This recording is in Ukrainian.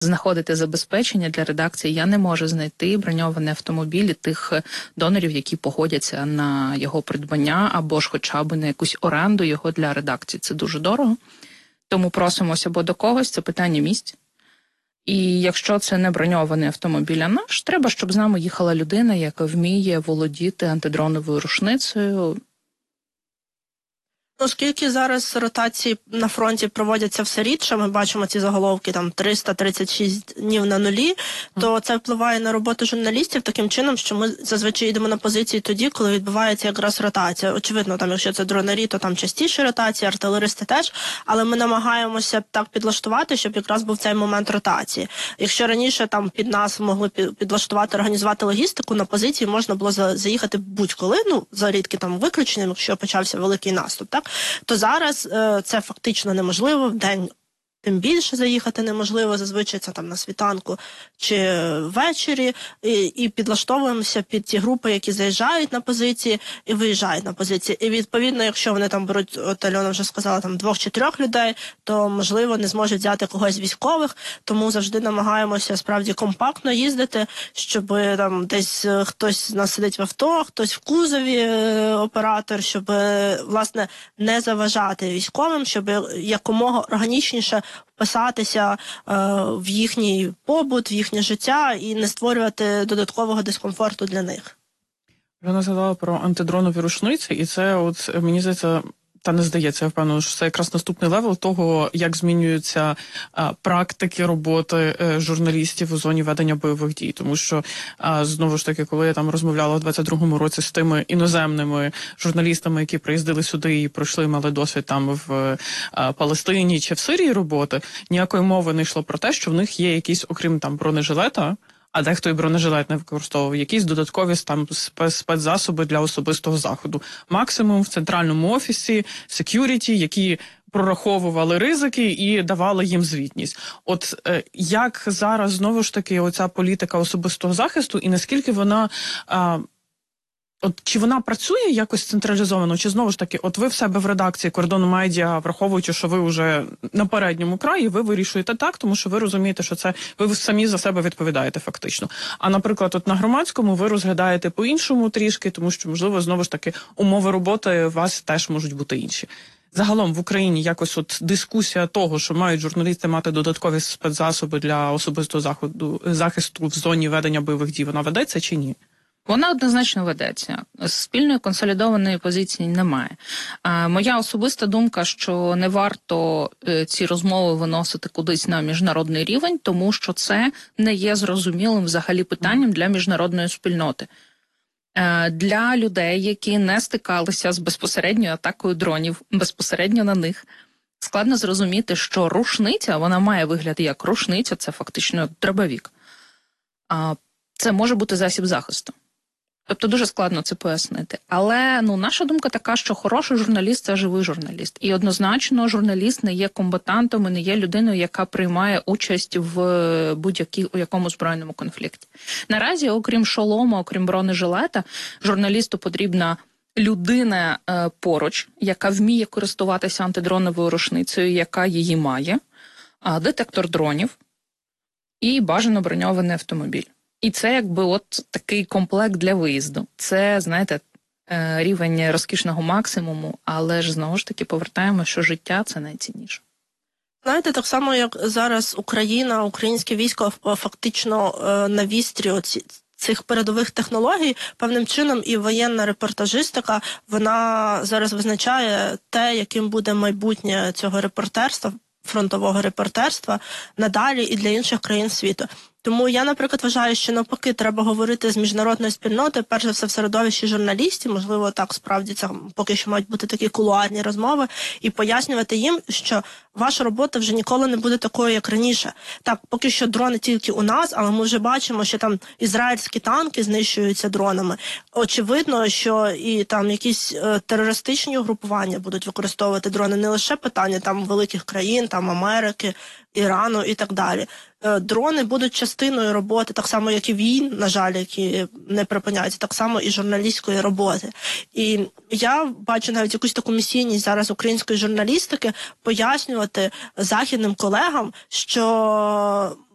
знаходити забезпечення для редакції, я не можу знайти броньовані автомобілі тих донорів, які погодяться на його придбання або ж хоча б на якусь оренду його для редакції. Це дуже дорого. Тому просимося або до когось, це питання місць. І якщо це не броньований автомобіль, а наш, треба, щоб з нами їхала людина, яка вміє володіти антидроновою рушницею. Оскільки зараз ротації на фронті проводяться все рідше, ми бачимо ці заголовки там 336 днів на нулі, то це впливає на роботу журналістів таким чином, що ми зазвичай йдемо на позиції тоді, коли відбувається якраз ротація. Очевидно, там, якщо це дронарі, то там частіше ротації, артилеристи теж, але ми намагаємося так підлаштувати, щоб якраз був цей момент ротації. Якщо раніше там під нас могли підлаштувати, організувати логістику, на позиції можна було заїхати будь-коли, ну, за рідкі там виключенням, якщо почався великий наступ, так? То зараз це фактично неможливо, в день тим більше заїхати неможливо, зазвичай це там на світанку чи ввечері, і підлаштовуємося під ті групи, які заїжджають на позиції і виїжджають на позиції. І відповідно, якщо вони там беруть, от Альона вже сказала, там 2 чи 3 людей, то можливо не зможуть взяти когось з військових, тому завжди намагаємося справді компактно їздити, щоб там десь хтось з нас сидить в авто, хтось в кузові, оператор, щоб власне не заважати військовим, щоб якомога органічніше вписатися в їхній побут, в їхнє життя і не створювати додаткового дискомфорту для них. Вона згадала про антидронові рушниці, і це, от, мені здається, та не здається, я впевнена, що це якраз наступний левел того, як змінюються практики роботи журналістів у зоні ведення бойових дій. Тому що, знову ж таки, коли я там розмовляла в 22-му році з тими іноземними журналістами, які приїздили сюди і пройшли, мали досвід там в Палестині чи в Сирії роботи, ніякої мови не йшло про те, що в них є якісь, окрім там бронежилета, а дехто і бронежилет не використовував, якісь додаткові там спецзасоби для особистого заходу. Максимум в центральному офісі, секюріті, які прораховували ризики і давали їм звітність. От як зараз, знову ж таки, оця політика особистого захисту, і наскільки вона... От чи вона працює якось централізовано, чи знову ж таки, от ви в себе в редакції Кордону Медіа, враховуючи, що ви вже на передньому краї, ви вирішуєте так, тому що ви розумієте, що це ви самі за себе відповідаєте фактично. А, наприклад, от на громадському ви розглядаєте по-іншому трішки, тому що, можливо, знову ж таки, умови роботи у вас теж можуть бути інші. Загалом в Україні якось от дискусія того, що мають журналісти мати додаткові спецзасоби для особистого захисту в зоні ведення бойових дій, вона ведеться чи ні? Вона однозначно ведеться. Спільної консолідованої позиції немає. Моя особиста думка, що не варто ці розмови виносити кудись на міжнародний рівень, тому що це не є зрозумілим взагалі питанням для міжнародної спільноти. Для людей, які не стикалися з безпосередньою атакою дронів, безпосередньо на них, складно зрозуміти, що рушниця, вона має вигляд як рушниця, це фактично дробовик. Це може бути засіб захисту. Тобто дуже складно це пояснити. Але наша думка така, що хороший журналіст – це живий журналіст. І однозначно журналіст не є комбатантом і не є людиною, яка приймає участь в будь-якому збройному конфлікті. Наразі, окрім шолома, окрім бронежилета, журналісту потрібна людина поруч, яка вміє користуватися антидроновою рушницею, яка її має, детектор дронів і бажано броньований автомобіль. І це якби от такий комплект для виїзду. Це, знаєте, рівень розкішного максимуму, але ж знову ж таки повертаємо, що життя – це найцінніше. Знаєте, так само, як зараз Україна, українське військо фактично на вістрі цих передових технологій, певним чином і воєнна репортажистика, вона зараз визначає те, яким буде майбутнє цього репортерства, фронтового репортерства надалі і для інших країн світу. Тому я, наприклад, вважаю, що навпаки треба говорити з міжнародною спільнотою, перш за все в середовищі журналістів, можливо, так справді це поки що мають бути такі кулуарні розмови, і пояснювати їм, що ваша робота вже ніколи не буде такою, як раніше. Так, поки що дрони тільки у нас, але ми вже бачимо, що там ізраїльські танки знищуються дронами. Очевидно, що і там якісь терористичні угрупування будуть використовувати дрони, не лише питання там великих країн, там Америки, Ірану і так далі. Дрони будуть частиною роботи, так само, як і війн, на жаль, які не припиняються, так само і журналістської роботи. І я бачу навіть якусь таку місійність зараз української журналістики пояснювати західним колегам, що